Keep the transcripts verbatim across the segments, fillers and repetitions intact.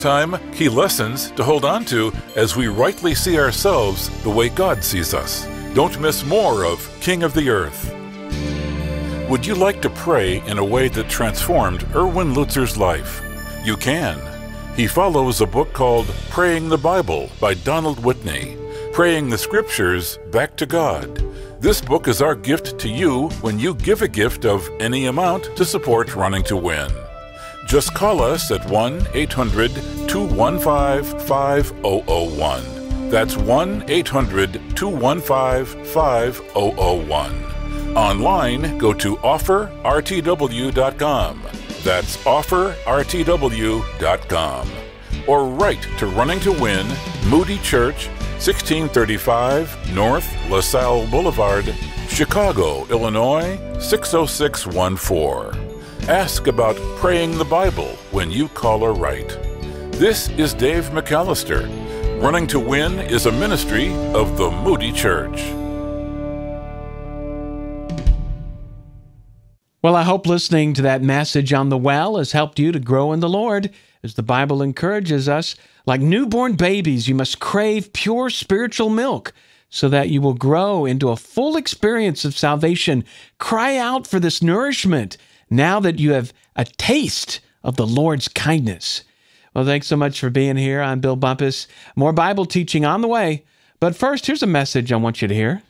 Time, key lessons to hold on to as we rightly see ourselves the way God sees us. Don't miss more of King of the Earth. Would you like to pray in a way that transformed Erwin Lutzer's life? You can. He follows a book called Praying the Bible by Donald Whitney, praying the scriptures back to God. This book is our gift to you when you give a gift of any amount to support Running to Win. Just call us at one eight hundred two one five five zero zero one. That's one eight hundred two one five five zero zero one. Online, go to offer r t w dot com. That's offer r t w dot com. Or write to Running to Win, Moody Church, sixteen thirty-five North LaSalle Boulevard, Chicago, Illinois, six oh six one four. Ask about praying the Bible when you call or write. This is Dave McAllister. Running to Win is a ministry of the Moody Church. Well, I hope listening to that message on the well has helped you to grow in the Lord. As the Bible encourages us, like newborn babies, you must crave pure spiritual milk so that you will grow into a full experience of salvation. Cry out for this nourishment now that you have a taste of the Lord's kindness. Well, thanks so much for being here. I'm Bill Bumpus. More Bible teaching on the way. But first, here's a message I want you to hear.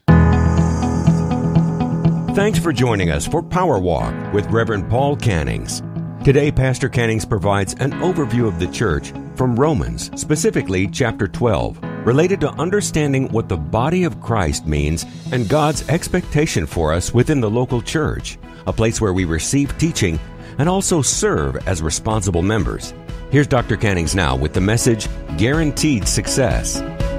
Thanks for joining us for Power Walk with Reverend Paul Cannings. Today, Pastor Cannings provides an overview of the church from Romans, specifically chapter twelve, related to understanding what the body of Christ means and God's expectation for us within the local church, a place where we receive teaching and also serve as responsible members. Here's Doctor Cannings now with the message, Guaranteed Success.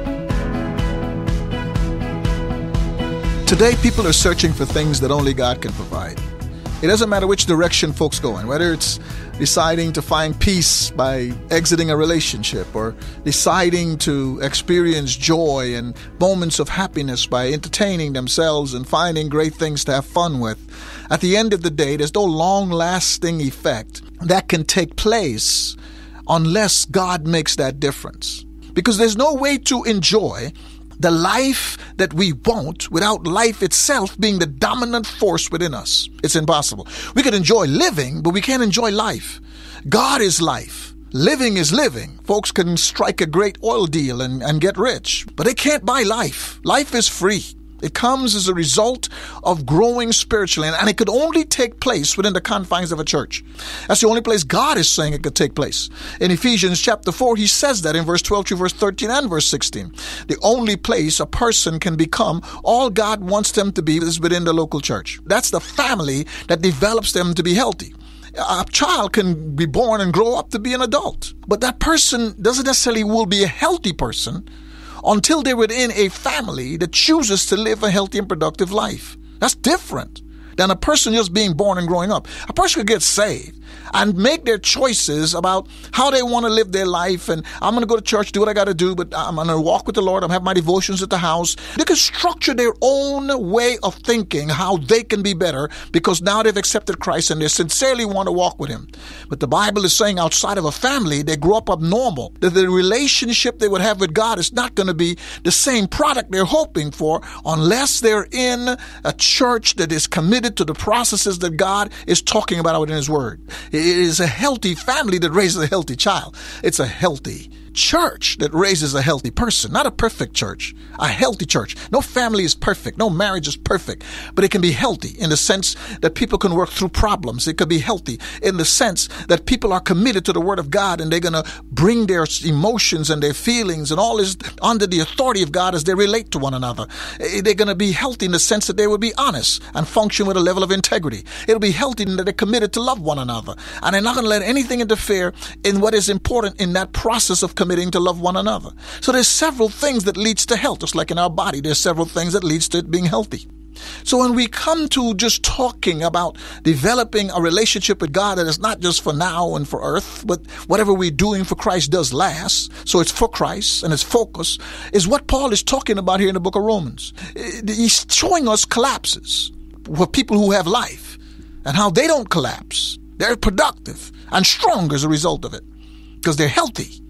Today, people are searching for things that only God can provide. It doesn't matter which direction folks go in, whether it's deciding to find peace by exiting a relationship or deciding to experience joy and moments of happiness by entertaining themselves and finding great things to have fun with. At the end of the day, there's no long-lasting effect that can take place unless God makes that difference. Because there's no way to enjoy the life that we want without life itself being the dominant force within us. It's impossible. We can enjoy living, but we can't enjoy life. God is life. Living is living. Folks can strike a great oil deal and, and get rich, but they can't buy life. Life is free. It comes as a result of growing spiritually, and it could only take place within the confines of a church. That's the only place God is saying it could take place. In Ephesians chapter four, he says that in verse twelve through verse thirteen and verse sixteen. The only place a person can become all God wants them to be is within the local church. That's the family that develops them to be healthy. A child can be born and grow up to be an adult, but that person doesn't necessarily will be a healthy person until they're within a family that chooses to live a healthy and productive life. That's different than a person just being born and growing up. A person could get saved and make their choices about how they want to live their life. And I'm going to go to church, do what I got to do, but I'm going to walk with the Lord. I'm going to have my devotions at the house. They can structure their own way of thinking how they can be better because now they've accepted Christ and they sincerely want to walk with Him. But the Bible is saying outside of a family, they grow up abnormal. That the relationship they would have with God is not going to be the same product they're hoping for unless they're in a church that is committed to the processes that God is talking about within His Word. It is a healthy family that raises a healthy child. It's a healthy church that raises a healthy person, not a perfect church, a healthy church. No family is perfect. No marriage is perfect, but it can be healthy in the sense that people can work through problems. It could be healthy in the sense that people are committed to the Word of God and they're going to bring their emotions and their feelings and all this under the authority of God as they relate to one another. They're going to be healthy in the sense that they will be honest and function with a level of integrity. It'll be healthy in that they're committed to love one another and they're not going to let anything interfere in what is important in that process of committing to love one another. So there's several things that leads to health. Just like in our body, there's several things that leads to it being healthy. So when we come to just talking about developing a relationship with God that is not just for now and for earth, but whatever we're doing for Christ does last. So it's for Christ and its focus is what Paul is talking about here in the book of Romans. He's showing us collapses for people who have life and how they don't collapse. They're productive and strong as a result of it. because they're healthy.